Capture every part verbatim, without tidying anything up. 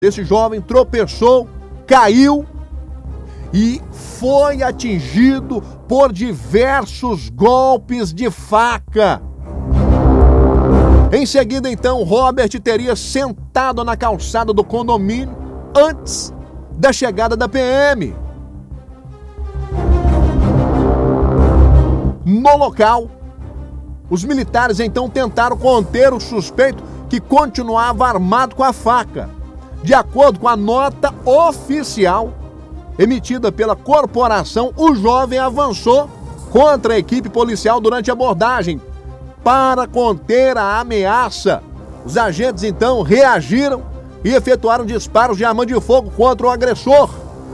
Esse jovem tropeçou, caiu e foi atingido por diversos golpes de faca. Em seguida, então, Robert teria sentado na calçada do condomínio antes da chegada da P M. No local, os militares então tentaram conter o suspeito que continuava armado com a faca. De acordo com a nota oficial emitida pela corporação, o jovem avançou contra a equipe policial durante a abordagem para conter a ameaça. Os agentes então reagiram e efetuaram disparos de arma de fogo contra o agressor.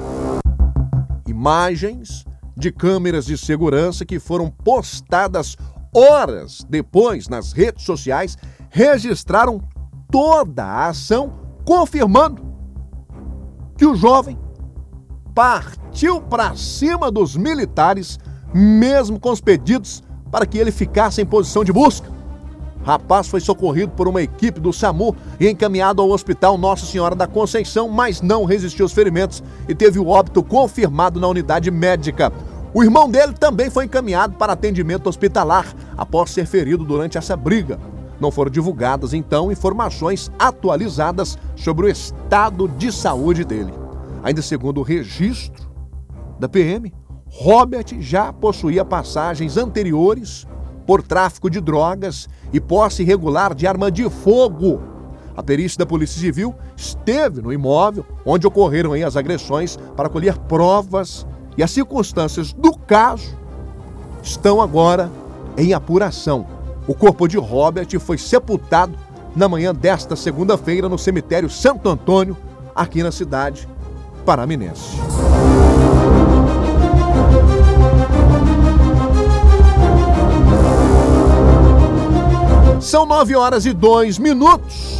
Imagens de câmeras de segurança que foram postadas horas depois nas redes sociais registraram toda a ação, confirmando que o jovem partiu para cima dos militares, mesmo com os pedidos para que ele ficasse em posição de busca. O rapaz foi socorrido por uma equipe do SAMU e encaminhado ao Hospital Nossa Senhora da Conceição, mas não resistiu aos ferimentos e teve o óbito confirmado na unidade médica. O irmão dele também foi encaminhado para atendimento hospitalar após ser ferido durante essa briga. Não foram divulgadas, então, informações atualizadas sobre o estado de saúde dele. Ainda segundo o registro da P M, Robert já possuía passagens anteriores por tráfico de drogas e posse irregular de arma de fogo. A perícia da Polícia Civil esteve no imóvel onde ocorreram aí as agressões para colher provas e as circunstâncias do caso estão agora em apuração. O corpo de Robert foi sepultado na manhã desta segunda-feira no cemitério Santo Antônio, aqui na cidade paraminense. São nove horas e dois minutos.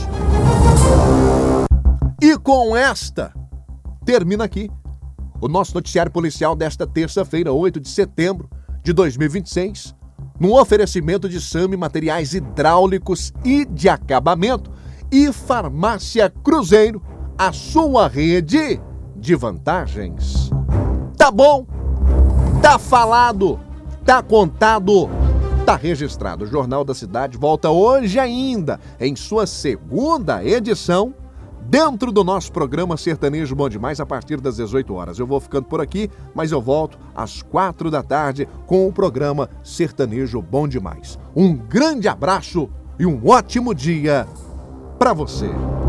E com esta, termina aqui o nosso noticiário policial desta terça-feira, oito de setembro de dois mil e vinte e seis. Num oferecimento de SAMI Materiais Hidráulicos e de Acabamento e Farmácia Cruzeiro, a sua rede de vantagens. Tá bom, tá falado, tá contado, tá registrado. O Jornal da Cidade volta hoje ainda em sua segunda edição, dentro do nosso programa Sertanejo Bom Demais, a partir das dezoito horas. Eu vou ficando por aqui, mas eu volto às quatro da tarde com o programa Sertanejo Bom Demais. Um grande abraço e um ótimo dia para você.